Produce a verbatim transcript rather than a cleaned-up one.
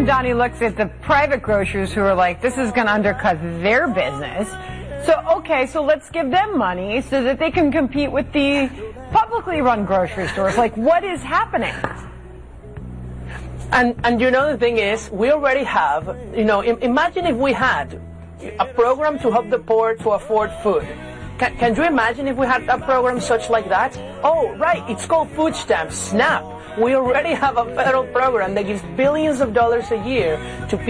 time Donnie looks at the private grocers who are like, this is going to undercut their business. So, okay, so let's give them money so that they can compete with the publicly run grocery stores. Like, what is happening? And, and you know, the thing is, we already have, you know, imagine if we had a program to help the poor to afford food. Can, can you imagine if we had a program such like that? Oh, right, it's called food stamps, SNAP. We already have a federal program that gives billions of dollars a year to people